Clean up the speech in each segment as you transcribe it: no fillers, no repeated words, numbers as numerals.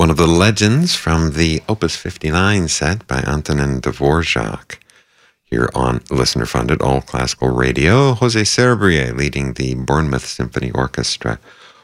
one of the legends from the Opus 59 set by Antonin Dvorak. Here on listener-funded all-classical radio, Jose Serbrier leading the Bournemouth Symphony Orchestra.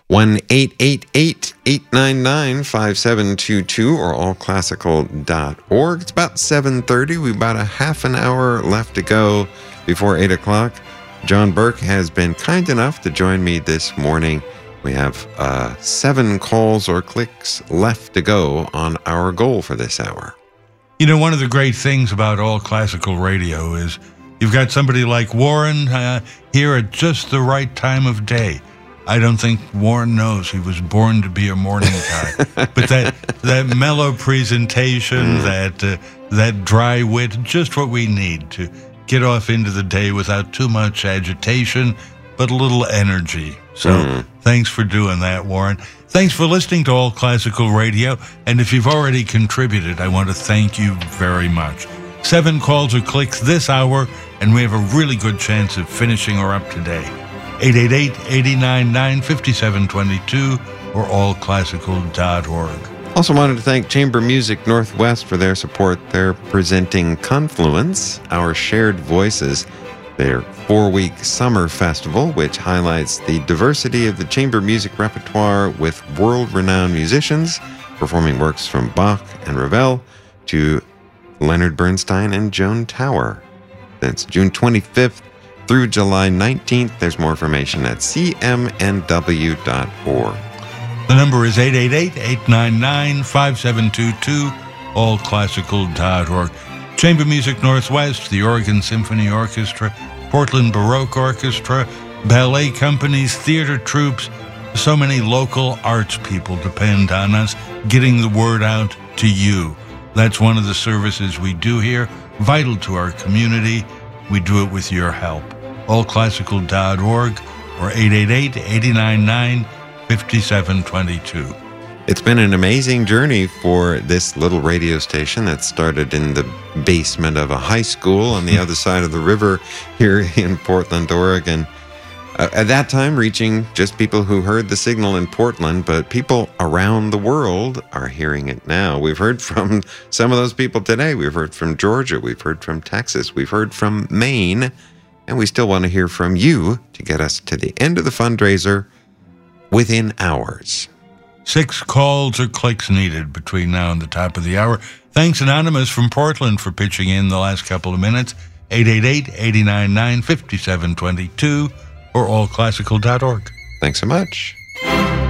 1-888-899-5722 or allclassical.org. It's about 7:30. We've about a half an hour left to go before 8 o'clock. John Burke has been kind enough to join me this morning. We have 7 calls or clicks left to go on our goal for this hour. You know, one of the great things about all classical radio is you've got somebody like Warren here at just the right time of day. I don't think Warren knows he was born to be a morning guy. But that mellow presentation, that dry wit, just what we need to get off into the day without too much agitation, but a little energy. So thanks for doing that, Warren. Thanks for listening to All Classical Radio. And if you've already contributed, I want to thank you very much. 7 calls or clicks this hour, and we have a really good chance of finishing her up today. 888-899-5722 or allclassical.org. Also wanted to thank Chamber Music Northwest for their support. They're presenting Confluence, Our Shared Voices, their 4-week summer festival, which highlights the diversity of the chamber music repertoire with world-renowned musicians performing works from Bach and Ravel to Leonard Bernstein and Joan Tower. That's June 25th through July 19th. There's more information at cmnw.org. The number is 888-899-5722, allclassical.org. Chamber Music Northwest, the Oregon Symphony Orchestra, Portland Baroque Orchestra, ballet companies, theater troupes, so many local arts people depend on us getting the word out to you. That's one of the services we do here, vital to our community. We do it with your help. allclassical.org or 888-899-5722. It's been an amazing journey for this little radio station that started in the basement of a high school on the other side of the river here in Portland, Oregon. At that time, reaching just people who heard the signal in Portland, but people around the world are hearing it now. We've heard from some of those people today. We've heard from Georgia. We've heard from Texas. We've heard from Maine. And we still want to hear from you to get us to the end of the fundraiser within hours. 6 calls or clicks needed between now and the top of the hour. Thanks, Anonymous from Portland, for pitching in the last couple of minutes. 888-899-5722 or allclassical.org. Thanks so much.